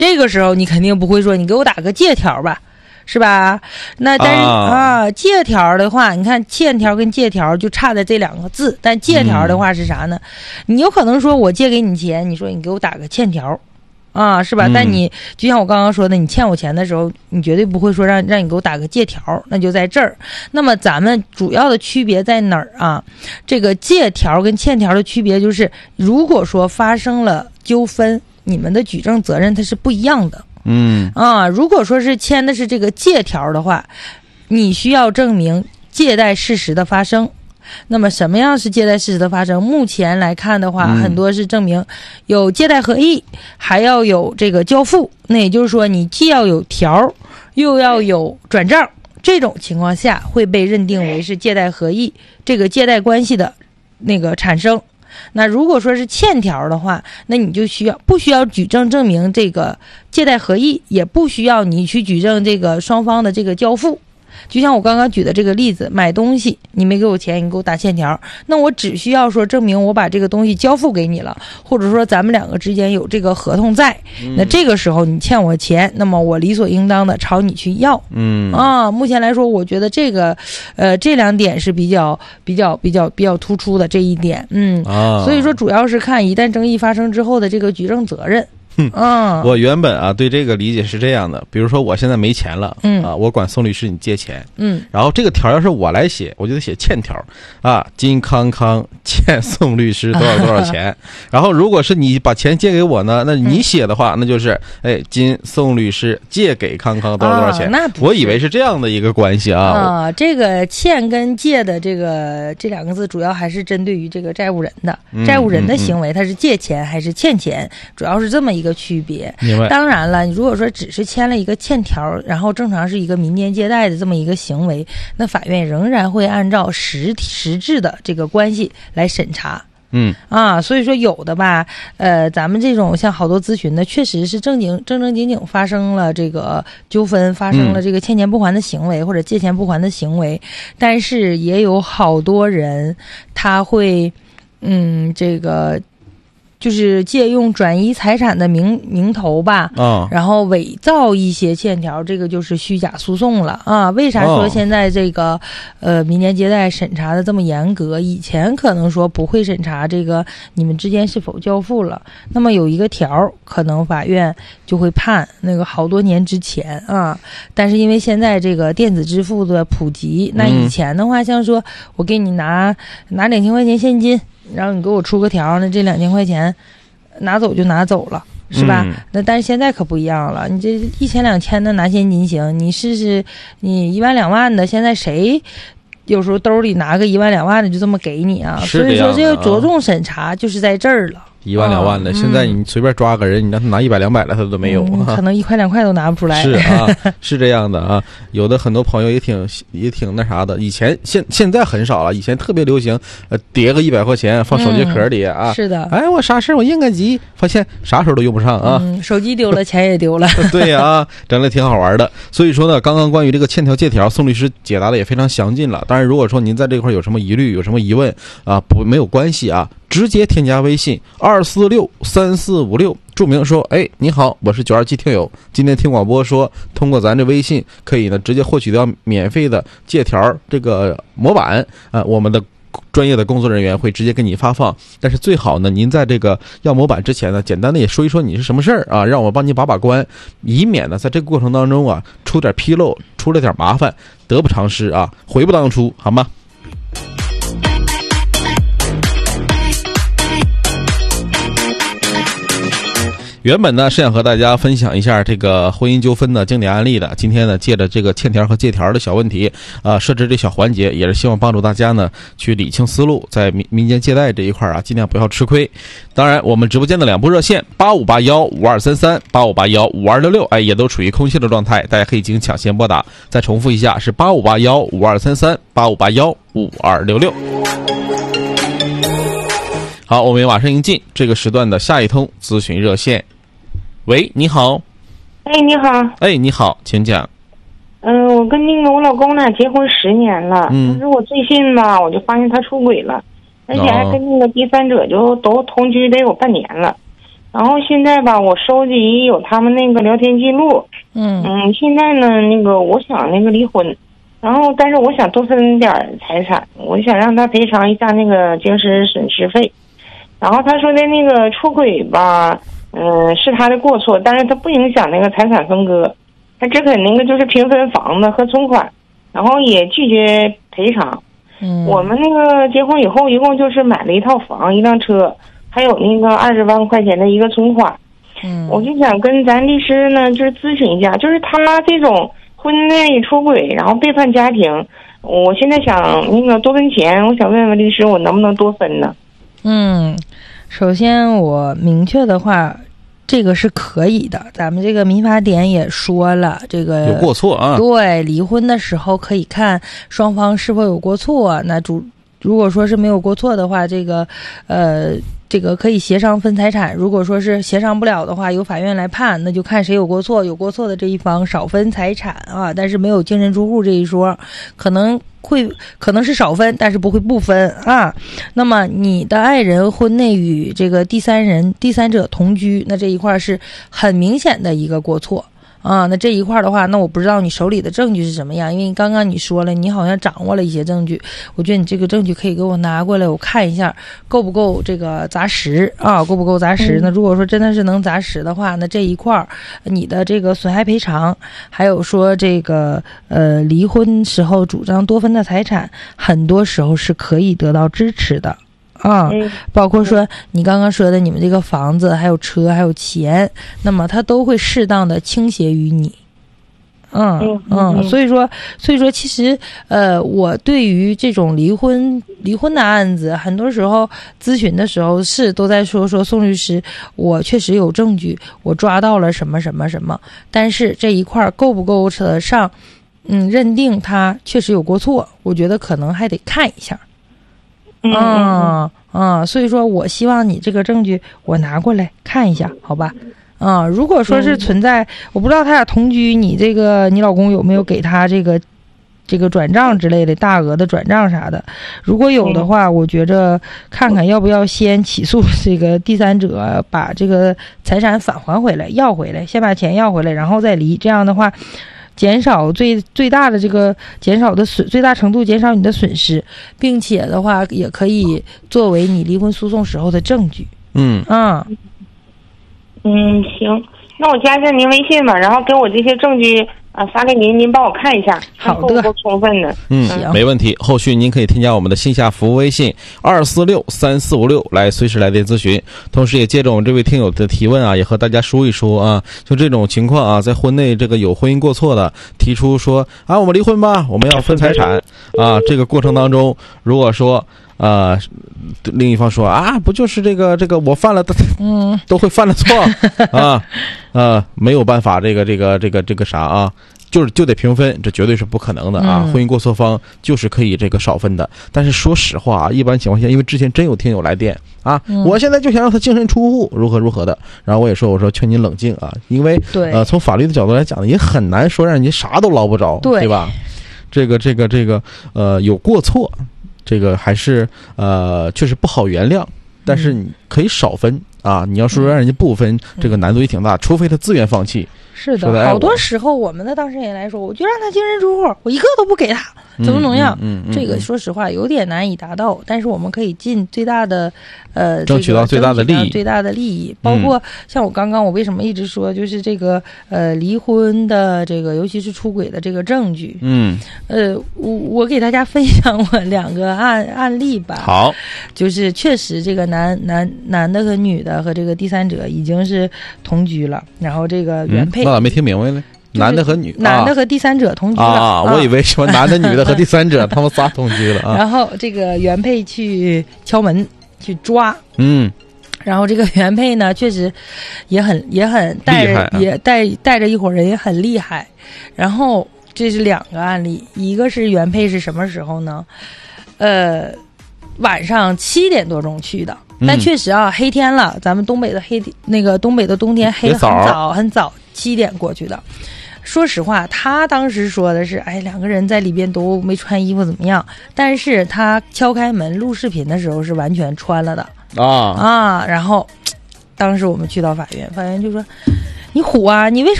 这个时候你肯定不会说你给我打个借条吧，是吧？那但是借条的话，你看欠条跟借条就差在这两个字，但借条的话是啥呢？你有可能说我借给你钱，你说你给我打个欠条。是吧？但你就像我刚刚说的，你欠我钱的时候，你绝对不会说让你给我打个借条，那就在这儿。那么咱们主要的区别在哪儿啊？这个借条跟欠条的区别就是，如果说发生了纠纷，你们的举证责任它是不一样的。如果说是签的是这个借条的话，你需要证明借贷事实的发生。那么什么样是借贷事实的发生？目前来看的话，很多是证明有借贷合意，还要有这个交付。那也就是说，你既要有条，又要有转账，这种情况下会被认定为是借贷合意，这个借贷关系的那个产生。那如果说是欠条的话，那你就不需要举证证明这个借贷合意，也不需要你去举证这个双方的这个交付。就像我刚刚举的这个例子，买东西你没给我钱，你给我打欠条，那我只需要说证明我把这个东西交付给你了，或者说咱们两个之间有这个合同在，那这个时候你欠我钱，那么我理所应当的朝你去要。目前来说我觉得这个这两点是比较突出的这一点。所以说主要是看一旦争议发生之后的这个举证责任。 我原本对这个理解是这样的，比如说我现在没钱了，我管宋律师你借钱，然后这个条要是我来写，我就得写欠条金康康欠宋律师多少多少钱。然后如果是你把钱借给我呢，那你写的话，那就是今宋律师借给康康多少多少钱。我以为是这样的一个关系这个欠跟借的这两个字主要还是针对于这个债务人的债务人的行为，他是借钱还是欠钱，主要是这么一个区别。当然了，如果说只是签了一个欠条，然后正常是一个民间借贷的这么一个行为，那法院仍然会按照实质的这个关系来审查。所以说有的吧，咱们这种像好多咨询的，确实是正经发生了这个纠纷，发生了这个欠钱不还的行为，或者借钱不还的行为，但是也有好多人他会这个就是借用转移财产的名头吧，然后伪造一些欠条，这个就是虚假诉讼了为啥说现在这个民间借贷审查的这么严格？以前可能说不会审查这个你们之间是否交付了，那么有一个条可能法院就会判，那个好多年之前但是因为现在这个电子支付的普及，那以前的话像说我给你拿2000块钱现金，然后你给我出个条，那这2000块钱拿走就拿走了，是吧？那但是现在可不一样了，你这1000、2000的拿现金行，你试试你1万2万的，现在谁有时候兜里拿个1万2万的就这么给你所以说这个着重审查就是在这儿了。 1万2万的，现在你随便抓个人，你让他拿100、200的他都没有， 可能1块2块都拿不出来。 是是这样的有的很多朋友也挺那啥的。以前现在很少了，以前特别流行，叠个100块钱放手机壳里是的。 我啥事我应该急，发现啥时候都用不上手机丢了，钱也丢了。 对整的挺好玩的。所以说呢，刚刚关于这个欠条借条，宋律师解答的也非常详尽了。当然，如果说您在这块有什么疑虑、有什么疑问没有关系直接添加微信2463456，注明说你好，我是927听友，今天听广播说通过咱这微信可以呢直接获取到免费的借条这个模板我们的专业的工作人员会直接给你发放。但是最好呢，您在这个要模板之前呢，简单的也说一说你是什么事儿让我帮你把关，以免呢在这个过程当中出点纰漏，出了点麻烦，得不偿失悔不当初，好吗？原本呢是想和大家分享一下这个婚姻纠纷的经典案例的，今天呢借着这个欠条和借条的小问题设置这小环节，也是希望帮助大家呢去理清思路，在民间借贷这一块尽量不要吃亏。当然我们直播间的2部热线85815233 85815266也都处于空隙的状态，大家可以进行抢先拨打。再重复一下，是85815233 85815266。好，我们马上迎进这个时段的下一通咨询热线。喂，你好。 你好。 你好，请讲。 我跟我老公呢结婚10年了，但是我最近吧，我就发现他出轨了，而且还跟第三者就都同居得有半年了。 然后现在吧，我收集有他们那个聊天记录。现在呢，那个我想那个离婚，然后但是我想多分点财产，我想让他赔偿一下那个精神损失费。然后他说的那个出轨吧，是他的过错，但是他不影响那个财产分割，他只肯那个就是平分房子和存款，然后也拒绝赔偿。我们那个结婚以后，一共就是买了一套房、一辆车，还有那个20万块钱的一个存款。我就想跟咱律师呢，就是咨询一下，就是他这种婚内出轨，然后背叛家庭，我现在想那个多分钱，我想问问律师，我能不能多分呢？ 首先我明确的话，这个是可以的。咱们这个民法典也说了，这个有过错啊。 对，离婚的时候可以看双方是否有过错。那如果说是没有过错的话，这个可以协商分财产。如果说是协商不了的话，由法院来判，那就看谁有过错，有过错的这一方少分财产啊。但是没有净身出户这一说，可能是少分，但是不会不分啊。那么你的爱人婚内与这个第三者同居，那这一块是很明显的一个过错啊。那这一块的话，那我不知道你手里的证据是什么样，因为刚刚你说了你好像掌握了一些证据，我觉得你这个证据可以给我拿过来，我看一下够不够这个砸实啊，够不够砸实。那如果说真的是能砸实的话，那这一块你的这个损害赔偿，还有说这个离婚时候主张多分的财产，很多时候是可以得到支持的包括说你刚刚说的你们这个房子还有车还有钱，那么它都会适当的倾斜于你。所以说其实我对于这种离婚的案子，很多时候咨询的时候都在说宋律师，我确实有证据，我抓到了什么什么什么，但是这一块够不够得上认定他确实有过错，我觉得可能还得看一下。所以说我希望你这个证据我拿过来看一下，好吧？如果说是存在，我不知道他俩同居，你老公有没有给他这个转账之类的大额的转账啥的？如果有的话，我觉着看看要不要先起诉这个第三者，把这个财产返还回来，要回来，先把钱要回来，然后再离。这样的话，减少最大的这个最大程度减少你的损失，并且的话也可以作为你离婚诉讼时候的证据。 行，那我加上您微信吧，然后给我这些证据发给您，您帮我看一下， 好的， 够不够充分的？ 行， 没问题。后续您可以添加我们的线下服务微信2463456来随时来电咨询。同时也接着我们这位听友的提问啊，也和大家说一说啊，就这种情况啊，在婚内这个有婚姻过错的，提出说我们离婚吧，我们要分财产啊。这个过程当中，如果说另一方说不就是这个我犯了都会犯了错没有办法这个啥啊，就得平分，这绝对是不可能的啊！婚姻过错方就是可以这个少分的。但是说实话一般情况下，因为之前真有听友来电我现在就想让他净身出户，如何的，然后我说劝您冷静啊，因为从法律的角度来讲呢，也很难说让你啥都捞不着，对吧？这个有过错。这个还是确实不好原谅，但是你可以少分你要说让人家不分，这个难度也挺大，除非他自愿放弃。 是的，好多时候我们的当事人来说，我就让他净身出户，我一个都不给他，怎么样？这个说实话有点难以达到，但是我们可以尽最大的争取到最大的利益， 包括像我为什么一直说就是这个离婚的这个，尤其是出轨的这个证据。我给大家分享我2个案例吧。好，就是确实这个男的和女的和这个第三者已经是同居了，然后这个原配。 那咋没听明白呢？男的和第三者同居了我以为说男的女的和第三者他们仨同居了然后这个原配去敲门去抓，然后这个原配呢确实也很带着一伙人也很厉害。然后这是2个案例，一个是原配是什么时候呢？晚上7点多钟去的。但确实黑天了，咱们东北的冬天黑得很早，7点过去的。说实话，他当时说的是2个人在里边都没穿衣服怎么样，但是他敲开门录视频的时候是完全穿了的然后当时我们去到法院，法院就说：“你虎啊，你为什么？”